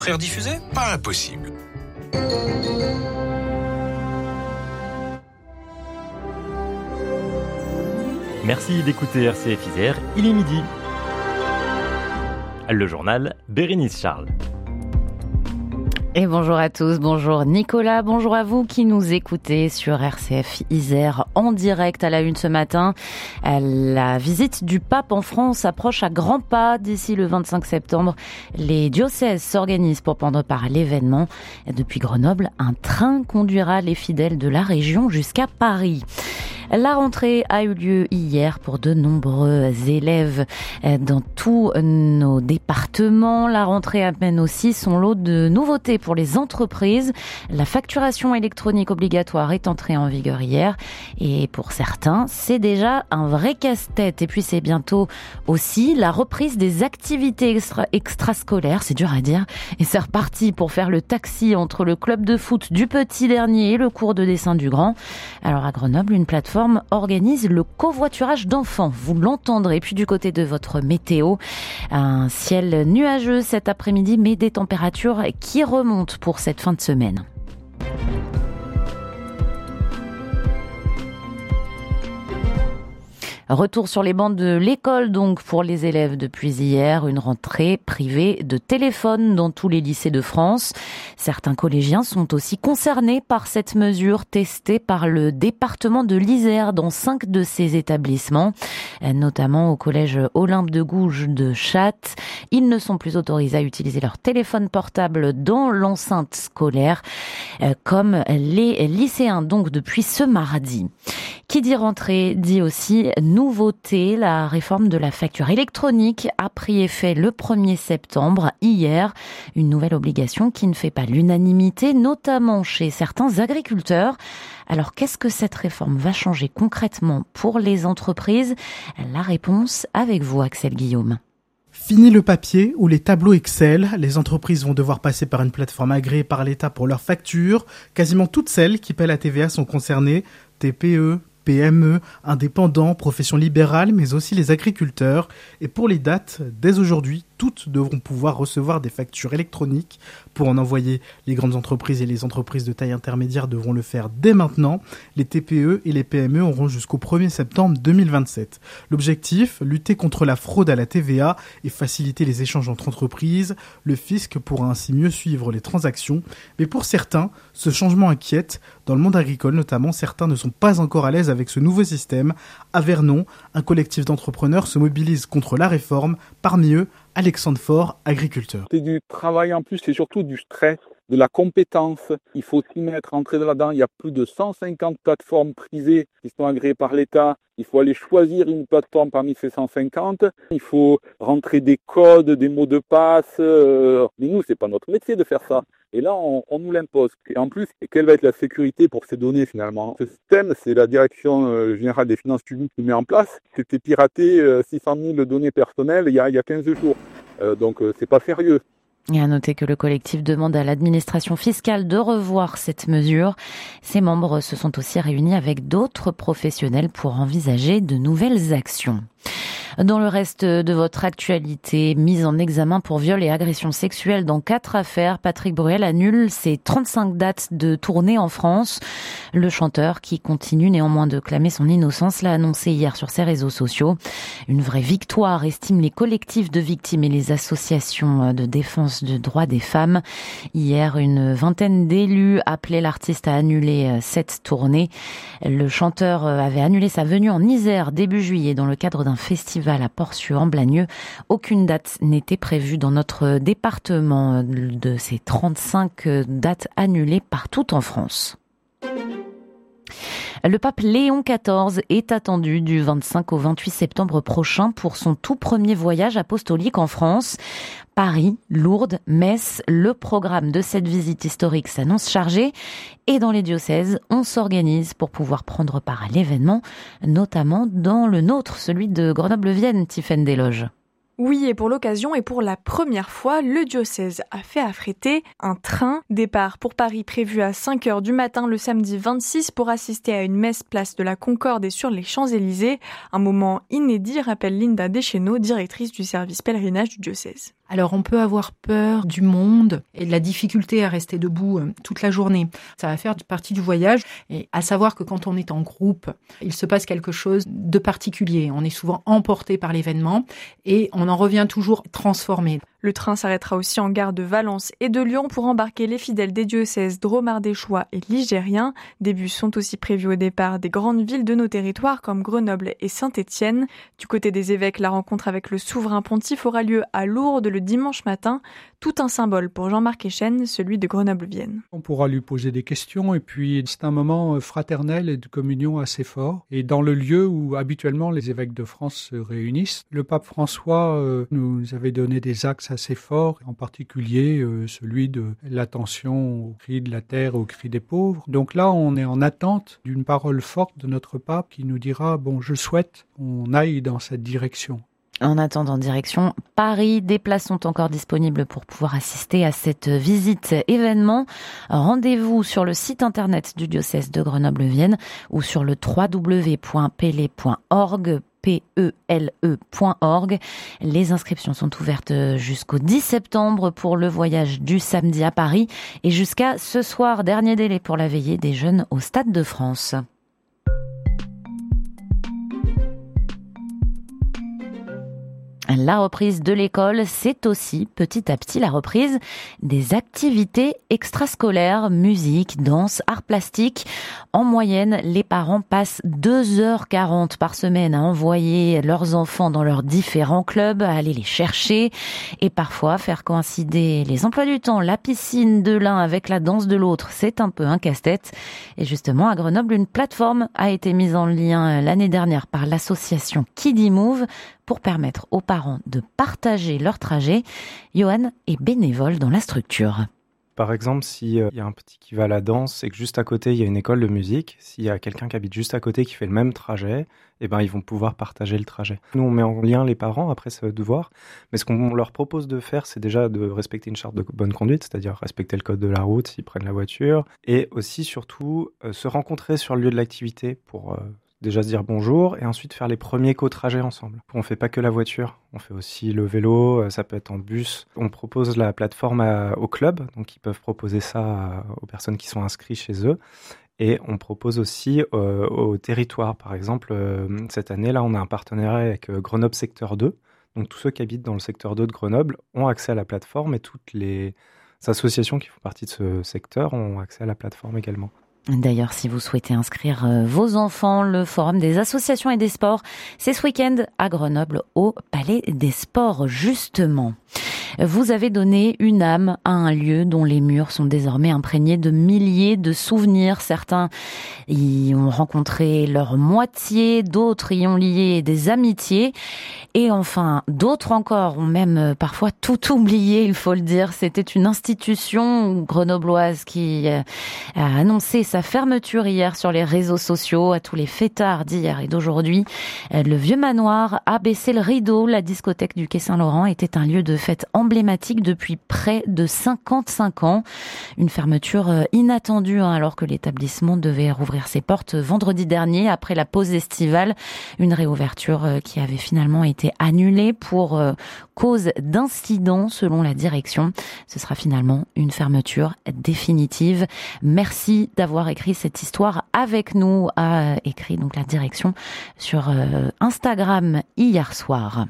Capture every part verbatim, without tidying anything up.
Frères diffusés ? Pas impossible. Merci d'écouter R C F Isère, il est midi. Le journal, Bérénice Charles. Et bonjour à tous, bonjour Nicolas, bonjour à vous qui nous écoutez sur R C F Isère en direct à la une ce matin. La visite du pape en France approche à grands pas d'ici le vingt-cinq septembre. Les diocèses s'organisent pour prendre part à l'événement. Depuis Grenoble, un train conduira les fidèles de la région jusqu'à Paris. La rentrée a eu lieu hier pour de nombreux élèves dans tous nos départements. La rentrée amène aussi son lot de nouveautés pour les entreprises. La facturation électronique obligatoire est entrée en vigueur hier et pour certains, c'est déjà un vrai casse-tête. Et puis c'est bientôt aussi la reprise des activités extra- extrascolaires, c'est dur à dire, et c'est reparti pour faire le taxi entre le club de foot du petit dernier et le cours de dessin du grand. Alors à Grenoble, une plateforme organise le covoiturage d'enfants. Vous l'entendrez. Puis du côté de votre météo, un ciel nuageux cet après-midi, mais des températures qui remontent pour cette fin de semaine. Retour sur les bancs de l'école donc pour les élèves depuis hier, une rentrée privée de téléphone dans tous les lycées de France. Certains collégiens sont aussi concernés par cette mesure testée par le département de l'Isère dans cinq de ces établissements, notamment au collège Olympe de Gouges de Chatte. Ils ne sont plus autorisés à utiliser leur téléphone portable dans l'enceinte scolaire, comme les lycéens donc depuis ce mardi. Qui dit rentrée dit aussi nouveauté. La réforme de la facture électronique a pris effet le premier septembre, hier. Une nouvelle obligation qui ne fait pas l'unanimité, notamment chez certains agriculteurs. Alors qu'est-ce que cette réforme va changer concrètement pour les entreprises ? La réponse avec vous, Axel Guillaume. Fini le papier ou les tableaux Excel. Les entreprises vont devoir passer par une plateforme agréée par l'État pour leurs factures. Quasiment toutes celles qui paient la T V A sont concernées. T P E, P M E, indépendants, professions libérales, mais aussi les agriculteurs. Et pour les dates, dès aujourd'hui, toutes devront pouvoir recevoir des factures électroniques. Pour en envoyer, les grandes entreprises et les entreprises de taille intermédiaire devront le faire dès maintenant. Les T P E et les P M E auront jusqu'au premier septembre deux mille vingt-sept. L'objectif, lutter contre la fraude à la T V A et faciliter les échanges entre entreprises. Le fisc pourra ainsi mieux suivre les transactions. Mais pour certains, ce changement inquiète. Dans le monde agricole notamment, certains ne sont pas encore à l'aise avec ce nouveau système. À Vernon, un collectif d'entrepreneurs se mobilise contre la réforme. Parmi eux, Alexandre Faure, agriculteur. C'est du travail en plus, c'est surtout du stress, de la compétence. Il faut s'y mettre, entrer là-dedans. Il y a plus de cent cinquante plateformes privées qui sont agréées par l'État. Il faut aller choisir une plateforme parmi ces cent cinquante. Il faut rentrer des codes, des mots de passe. Mais nous, c'est pas notre métier de faire ça. Et là, on, on nous l'impose. Et en plus, quelle va être la sécurité pour ces données finalement ? Ce système, c'est la Direction euh, générale des finances publiques qui met en place. C'était piraté euh, six cent mille données personnelles il y a, il y a quinze jours. Euh, donc, euh, c'est pas sérieux. Et à noter que le collectif demande à l'administration fiscale de revoir cette mesure. Ses membres se sont aussi réunis avec d'autres professionnels pour envisager de nouvelles actions. Dans le reste de votre actualité, mise en examen pour viol et agression sexuelle dans quatre affaires, Patrick Bruel annule ses trente-cinq dates de tournée en France. Le chanteur, qui continue néanmoins de clamer son innocence, l'a annoncé hier sur ses réseaux sociaux. Une vraie victoire, estiment les collectifs de victimes et les associations de défense des droits des femmes. Hier, une vingtaine d'élus appelaient l'artiste à annuler cette tournée. Le chanteur avait annulé sa venue en Isère début juillet dans le cadre d'un festival à Porcieux-en-Blagneux. Aucune date n'était prévue dans notre département de ces trente-cinq dates annulées partout en France. Le pape Léon quatorze est attendu du vingt-cinq au vingt-huit septembre prochain pour son tout premier voyage apostolique en France. Paris, Lourdes, Metz, le programme de cette visite historique s'annonce chargé. Et dans les diocèses, on s'organise pour pouvoir prendre part à l'événement, notamment dans le nôtre, celui de Grenoble-Vienne, Tiffaine Desloges. Oui, et pour l'occasion et pour la première fois, le diocèse a fait affréter un train. Départ pour Paris prévu à cinq heures du matin le samedi vingt-six pour assister à une messe place de la Concorde et sur les Champs-Élysées. Un moment inédit, rappelle Linda Deschenaux, directrice du service pèlerinage du diocèse. Alors on peut avoir peur du monde et de la difficulté à rester debout toute la journée. Ça va faire partie du voyage et à savoir que quand on est en groupe, il se passe quelque chose de particulier. On est souvent emporté par l'événement et on en revient toujours transformé. Le train s'arrêtera aussi en gare de Valence et de Lyon pour embarquer les fidèles des diocèses dromardéchois et ligériens. Des bus sont aussi prévus au départ des grandes villes de nos territoires comme Grenoble et Saint-Étienne. Du côté des évêques, la rencontre avec le souverain pontife aura lieu à Lourdes le dimanche matin. Tout un symbole pour Jean-Marc Echen, celui de Grenoble-Vienne. On pourra lui poser des questions et puis c'est un moment fraternel et de communion assez fort. Et dans le lieu où habituellement les évêques de France se réunissent, le pape François euh, nous avait donné des axes assez forts, en particulier euh, celui de l'attention aux cris de la terre, aux cris des pauvres. Donc là, on est en attente d'une parole forte de notre pape qui nous dira « bon, je souhaite qu'on aille dans cette direction ». En attendant, direction Paris, des places sont encore disponibles pour pouvoir assister à cette visite événement. Rendez-vous sur le site internet du diocèse de Grenoble-Vienne ou sur le w w w point pele point org. P E L E point org. Les inscriptions sont ouvertes jusqu'au dix septembre pour le voyage du samedi à Paris et jusqu'à ce soir, dernier délai pour la veillée des jeunes au Stade de France. La reprise de l'école, c'est aussi petit à petit la reprise des activités extrascolaires, musique, danse, arts plastiques. En moyenne, les parents passent deux heures quarante par semaine à envoyer leurs enfants dans leurs différents clubs, à aller les chercher et parfois faire coïncider les emplois du temps, la piscine de l'un avec la danse de l'autre. C'est un peu un casse-tête. Et justement, à Grenoble, une plateforme a été mise en lien l'année dernière par l'association Kiddy Move pour permettre aux parents de partager leur trajet. Johan est bénévole dans la structure. Par exemple, s'il y a un petit qui va à la danse et que juste à côté, il y a une école de musique, s'il y a quelqu'un qui habite juste à côté qui fait le même trajet, eh ben, ils vont pouvoir partager le trajet. Nous, on met en lien les parents, après c'est le devoir, mais ce qu'on leur propose de faire, c'est déjà de respecter une charte de bonne conduite, c'est-à-dire respecter le code de la route s'ils prennent la voiture, et aussi, surtout, euh, se rencontrer sur le lieu de l'activité pour... Euh, déjà se dire bonjour et ensuite faire les premiers co-trajets ensemble. On fait pas que la voiture, on fait aussi le vélo, ça peut être en bus. On propose la plateforme à, au club, donc ils peuvent proposer ça à, aux personnes qui sont inscrites chez eux. Et on propose aussi euh, au territoire. Par exemple, euh, cette année, là, on a un partenariat avec euh, Grenoble Secteur deux. Donc tous ceux qui habitent dans le secteur deux de Grenoble ont accès à la plateforme et toutes les associations qui font partie de ce secteur ont accès à la plateforme également. D'ailleurs, si vous souhaitez inscrire vos enfants, le Forum des associations et des sports, c'est ce week-end à Grenoble au Palais des Sports, justement. Vous avez donné une âme à un lieu dont les murs sont désormais imprégnés de milliers de souvenirs. Certains y ont rencontré leur moitié, d'autres y ont lié des amitiés. Et enfin, d'autres encore ont même parfois tout oublié, il faut le dire. C'était une institution grenobloise qui a annoncé sa fermeture hier sur les réseaux sociaux à tous les fêtards d'hier et d'aujourd'hui. Le Vieux Manoir a baissé le rideau. La discothèque du Quai Saint-Laurent était un lieu de fête emblématique depuis près de cinquante-cinq ans. Une fermeture inattendue hein, alors que l'établissement devait rouvrir ses portes vendredi dernier après la pause estivale. Une réouverture qui avait finalement été annulée pour euh, cause d'incident selon la direction. Ce sera finalement une fermeture définitive. Merci d'avoir écrit cette histoire avec nous, a écrit donc la direction sur euh, Instagram hier soir.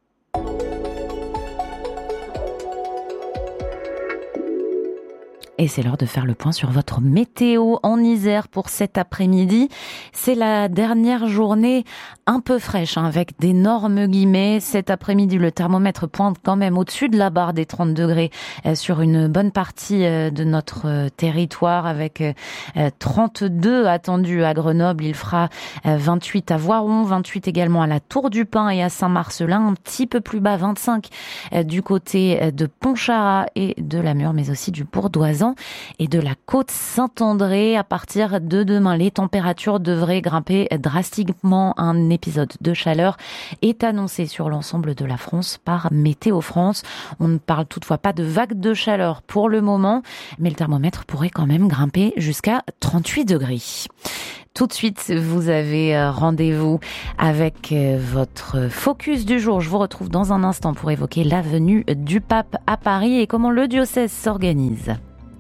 Et c'est l'heure de faire le point sur votre météo en Isère pour cet après-midi. C'est la dernière journée un peu fraîche, hein, avec d'énormes guillemets. Cet après-midi, le thermomètre pointe quand même au-dessus de la barre des trente degrés euh, sur une bonne partie euh, de notre euh, territoire, avec euh, trente-deux attendus à Grenoble. Il fera euh, vingt-huit à Voiron, vingt-huit également à la Tour du Pin et à Saint-Marcelin. Un petit peu plus bas, vingt-cinq euh, du côté de Pontcharrat et de Lamure, mais aussi du Bourdoisan Orient et de la côte Saint-André. À partir de demain, les températures devraient grimper drastiquement. Un épisode de chaleur est annoncé sur l'ensemble de la France par Météo France. On ne parle toutefois pas de vague de chaleur pour le moment, mais le thermomètre pourrait quand même grimper jusqu'à trente-huit degrés. Tout de suite, vous avez rendez-vous avec votre focus du jour. Je vous retrouve dans un instant pour évoquer la venue du pape à Paris et comment le diocèse s'organise.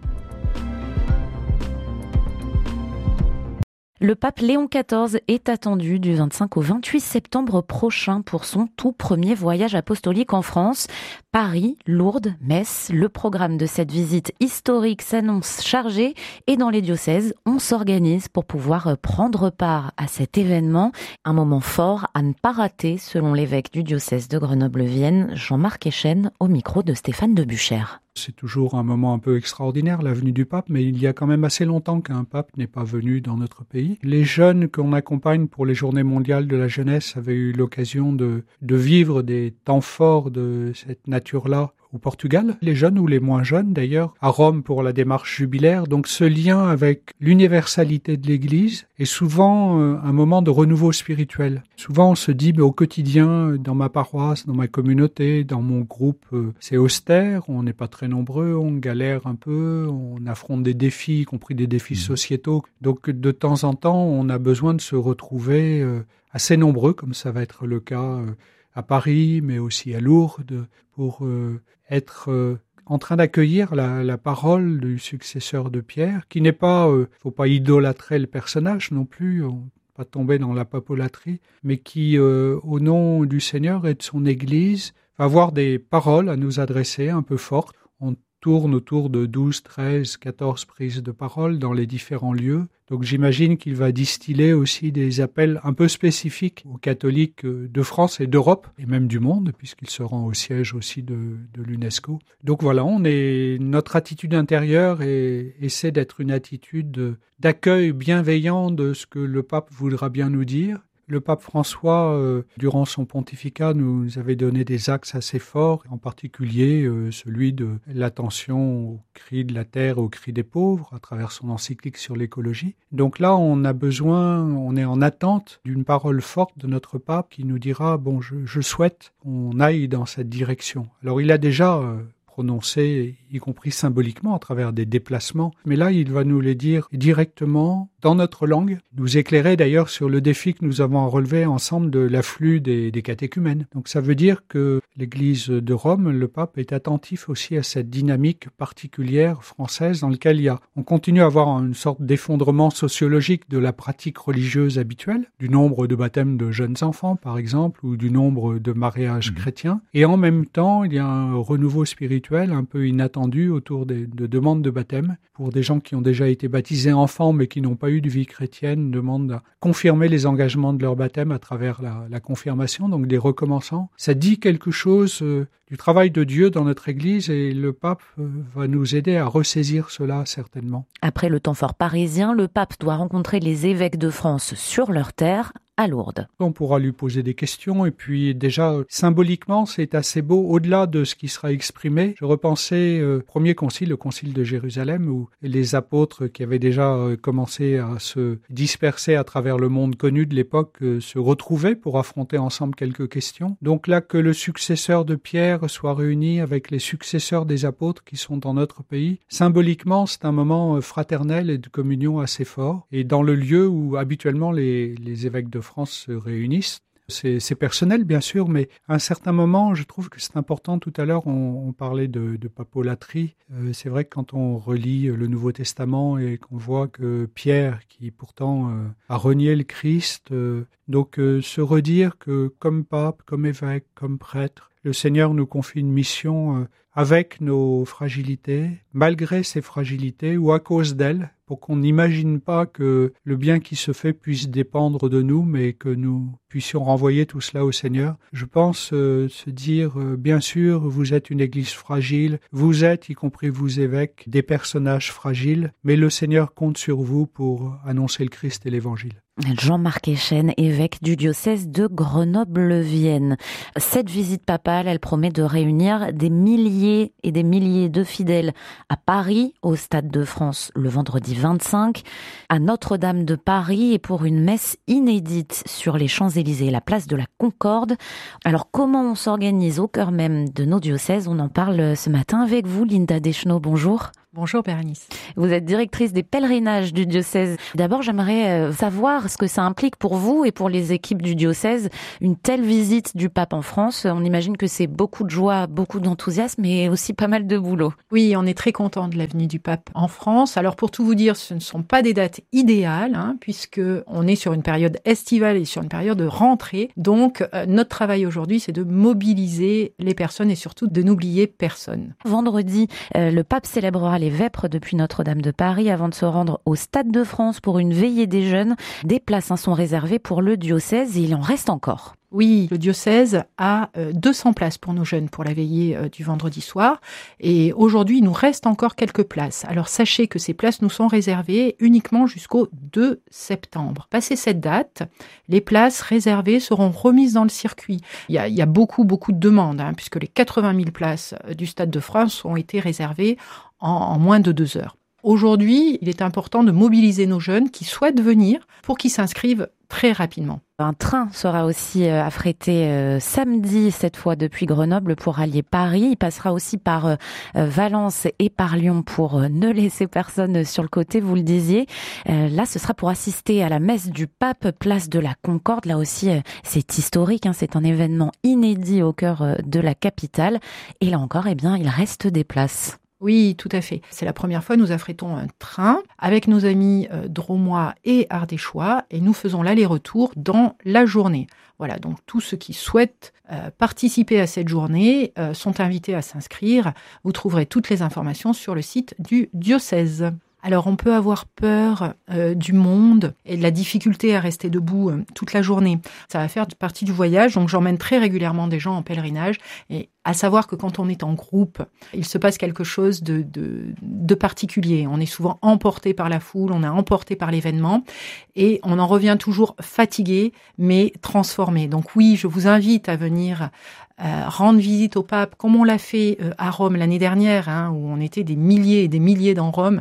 Le pape Léon quatorze est attendu du vingt-cinq au vingt-huit septembre prochain pour son tout premier voyage apostolique en France. Paris, Lourdes, Metz, le programme de cette visite historique s'annonce chargé et dans les diocèses, on s'organise pour pouvoir prendre part à cet événement. Un moment fort à ne pas rater selon l'évêque du diocèse de Grenoble-Vienne, Jean-Marc Echen, au micro de Stéphane Debuchère. C'est toujours un moment un peu extraordinaire, la venue du pape, mais il y a quand même assez longtemps qu'un pape n'est pas venu dans notre pays. Les jeunes qu'on accompagne pour les Journées mondiales de la jeunesse avaient eu l'occasion de, de vivre des temps forts de cette nature-là au Portugal, les jeunes ou les moins jeunes d'ailleurs, à Rome pour la démarche jubilaire. Donc ce lien avec l'universalité de l'Église est souvent euh, un moment de renouveau spirituel. Souvent on se dit, mais au quotidien, dans ma paroisse, dans ma communauté, dans mon groupe, euh, c'est austère, on n'est pas très nombreux, on galère un peu, on affronte des défis, y compris des défis sociétaux. Donc de temps en temps, on a besoin de se retrouver euh, assez nombreux, comme ça va être le cas euh, à Paris, mais aussi à Lourdes, pour euh, être euh, en train d'accueillir la, la parole du successeur de Pierre, qui n'est pas, euh, faut pas idolâtrer le personnage non plus, on, pas tomber dans la papolatrie, mais qui, euh, au nom du Seigneur et de son Église, va avoir des paroles à nous adresser un peu fortes. On tourne autour de douze, treize, quatorze prises de parole dans les différents lieux. Donc j'imagine qu'il va distiller aussi des appels un peu spécifiques aux catholiques de France et d'Europe, et même du monde, puisqu'il se rend au siège aussi de, de l'UNESCO. Donc voilà, on est, notre attitude intérieure et, essaie d'être une attitude d'accueil bienveillant de ce que le pape voudra bien nous dire. Le pape François, euh, durant son pontificat, nous avait donné des axes assez forts, en particulier euh, celui de l'attention aux cris de la terre, aux cris des pauvres, à travers son encyclique sur l'écologie. Donc là, on a besoin, on est en attente d'une parole forte de notre pape qui nous dira, bon, je, je souhaite qu'on aille dans cette direction. Alors il a déjà euh, prononcé, y compris symboliquement, à travers des déplacements. Mais là, il va nous les dire directement, dans notre langue, nous éclairer d'ailleurs sur le défi que nous avons à relever ensemble de l'afflux des, des catéchumènes. Donc ça veut dire que l'Église de Rome, le pape, est attentif aussi à cette dynamique particulière française dans laquelle il y a, on continue à avoir une sorte d'effondrement sociologique de la pratique religieuse habituelle, du nombre de baptêmes de jeunes enfants, par exemple, ou du nombre de mariages mmh. chrétiens. Et en même temps, il y a un renouveau spirituel un peu inattendu autour des, de demandes de baptême pour des gens qui ont déjà été baptisés enfants mais qui n'ont pas eu de vie chrétienne, demandent à confirmer les engagements de leur baptême à travers la, la confirmation, donc des recommençants. Ça dit quelque chose euh, du travail de Dieu dans notre Église et le pape euh, va nous aider à ressaisir cela certainement. Après le temps fort parisien, le pape doit rencontrer les évêques de France sur leur terre, à Lourdes. On pourra lui poser des questions et puis déjà symboliquement c'est assez beau au-delà de ce qui sera exprimé. Je repensais au euh, premier concile, le concile de Jérusalem où les apôtres qui avaient déjà euh, commencé à se disperser à travers le monde connu de l'époque euh, se retrouvaient pour affronter ensemble quelques questions. Donc là que le successeur de Pierre soit réuni avec les successeurs des apôtres qui sont dans notre pays, symboliquement c'est un moment fraternel et de communion assez fort et dans le lieu où habituellement les, les évêques de France se réunissent. C'est, c'est personnel, bien sûr, mais à un certain moment, je trouve que c'est important. Tout à l'heure, on, on parlait de, de papolatrie. Euh, c'est vrai que quand on relit le Nouveau Testament et qu'on voit que Pierre, qui pourtant euh, a renié le Christ, euh, donc euh, se redire que comme pape, comme évêque, comme prêtre, le Seigneur nous confie une mission euh, avec nos fragilités, malgré ces fragilités ou à cause d'elles, pour qu'on n'imagine pas que le bien qui se fait puisse dépendre de nous, mais que nous puissions renvoyer tout cela au Seigneur. Je pense euh, se dire, euh, bien sûr, vous êtes une église fragile, vous êtes, y compris vous évêques, des personnages fragiles, mais le Seigneur compte sur vous pour annoncer le Christ et l'Évangile. Jean-Marc Echen, évêque du diocèse de Grenoble-Vienne. Cette visite papale, elle promet de réunir des milliers et des milliers de fidèles à Paris, au Stade de France, le vendredi vingt-cinq, à Notre-Dame de Paris et pour une messe inédite sur les Champs-Élysées, la place de la Concorde. Alors, comment on s'organise au cœur même de nos diocèses? On en parle ce matin avec vous, Linda Deschenaux. Bonjour. Bonjour Bérénice. Vous êtes directrice des pèlerinages du diocèse. D'abord, j'aimerais savoir ce que ça implique pour vous et pour les équipes du diocèse, une telle visite du pape en France. On imagine que c'est beaucoup de joie, beaucoup d'enthousiasme et aussi pas mal de boulot. Oui, on est très content de la venue du pape en France. Alors pour tout vous dire, ce ne sont pas des dates idéales, hein, puisque on est sur une période estivale et sur une période de rentrée. Donc euh, notre travail aujourd'hui, c'est de mobiliser les personnes et surtout de n'oublier personne. Vendredi, euh, le pape célébrera les vêpres depuis Notre-Dame de Paris avant de se rendre au Stade de France pour une veillée des jeunes. Des places hein, sont réservées pour le diocèse et il en reste encore. Oui, le diocèse a deux cents places pour nos jeunes pour la veillée du vendredi soir. Et aujourd'hui, il nous reste encore quelques places. Alors sachez que ces places nous sont réservées uniquement jusqu'au deux septembre. Passé cette date, les places réservées seront remises dans le circuit. Il y a, il y a beaucoup, beaucoup de demandes, hein, puisque les quatre-vingt mille places du Stade de France ont été réservées en, en moins de deux heures. Aujourd'hui, il est important de mobiliser nos jeunes qui souhaitent venir pour qu'ils s'inscrivent très rapidement. Un train sera aussi affrété euh, samedi, cette fois depuis Grenoble, pour allier Paris. Il passera aussi par euh, Valence et par Lyon pour euh, ne laisser personne sur le côté, vous le disiez. Euh, là, ce sera pour assister à la messe du pape, place de la Concorde. Là aussi, euh, c'est historique, hein, c'est un événement inédit au cœur euh, de la capitale. Et là encore, eh bien, il reste des places. Oui, tout à fait. C'est la première fois que nous affrétons un train avec nos amis euh, drômois et ardéchois et nous faisons l'aller-retour dans la journée. Voilà, donc tous ceux qui souhaitent euh, participer à cette journée euh, sont invités à s'inscrire. Vous trouverez toutes les informations sur le site du diocèse. Alors, on peut avoir peur euh, du monde et de la difficulté à rester debout euh, toute la journée. Ça va faire partie du voyage, donc j'emmène très régulièrement des gens en pèlerinage. Et à savoir que quand on est en groupe, il se passe quelque chose de, de, de particulier. On est souvent emporté par la foule, on est emporté par l'événement et on en revient toujours fatigué, mais transformé. Donc oui, je vous invite à venir euh, rendre visite au pape, comme on l'a fait euh, à Rome l'année dernière, hein, où on était des milliers et des milliers dans Rome.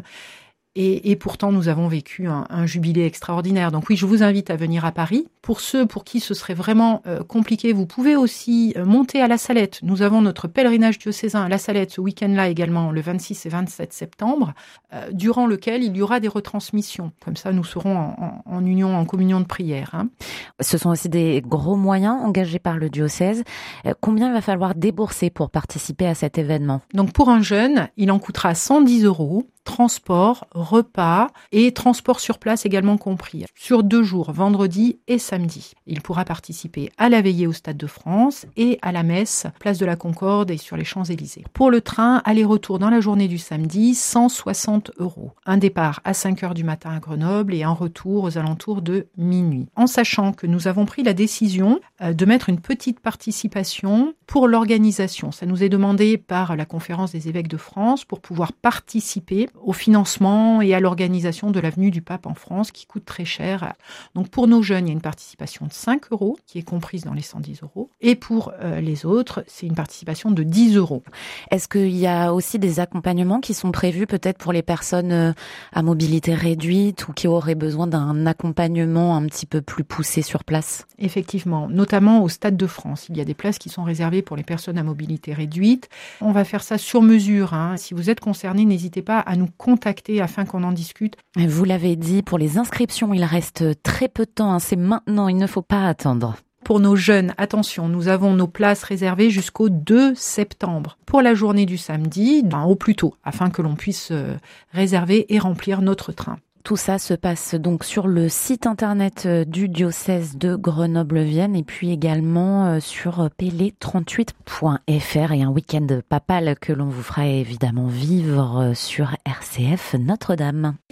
Et, et pourtant, nous avons vécu un, un jubilé extraordinaire. Donc oui, je vous invite à venir à Paris. Pour ceux pour qui ce serait vraiment euh, compliqué, vous pouvez aussi euh, monter à La Salette. Nous avons notre pèlerinage diocésain à La Salette ce week-end-là également, le vingt-six et vingt-sept septembre, euh, durant lequel il y aura des retransmissions. Comme ça, nous serons en, en, en union, en communion de prière. Hein. Ce sont aussi des gros moyens engagés par le diocèse. Euh, combien il va falloir débourser pour participer à cet événement? Donc pour un jeune, il en coûtera cent dix euros. Transport, repas et transport sur place également compris. Sur deux jours, vendredi et samedi. Il pourra participer à la veillée au Stade de France et à la messe, place de la Concorde et sur les Champs-Élysées. Pour le train, aller-retour dans la journée du samedi, cent soixante euros. Un départ à cinq heures du matin à Grenoble et un retour aux alentours de minuit. En sachant que nous avons pris la décision de mettre une petite participation pour l'organisation. Ça nous est demandé par la Conférence des évêques de France pour pouvoir participer au financement et à l'organisation de la venue du pape en France qui coûte très cher. Donc pour nos jeunes, il y a une participation de cinq euros qui est comprise dans les cent dix euros. Et pour euh, les autres, c'est une participation de dix euros. Est-ce qu'il y a aussi des accompagnements qui sont prévus peut-être pour les personnes à mobilité réduite ou qui auraient besoin d'un accompagnement un petit peu plus poussé sur place? Effectivement, notamment au Stade de France. Il y a des places qui sont réservées pour les personnes à mobilité réduite. On va faire ça sur mesure. Hein. Si vous êtes concerné, n'hésitez pas à nous contacter afin qu'on en discute. Vous l'avez dit, pour les inscriptions, il reste très peu de temps. Hein. C'est maintenant, il ne faut pas attendre. Pour nos jeunes, attention, nous avons nos places réservées jusqu'au deux septembre. Pour la journée du samedi, ben, au plus tôt, afin que l'on puisse euh, réserver et remplir notre train. Tout ça se passe donc sur le site internet du diocèse de Grenoble-Vienne et puis également sur p l trente-huit point f r et un week-end papal que l'on vous fera évidemment vivre sur R C F Notre-Dame.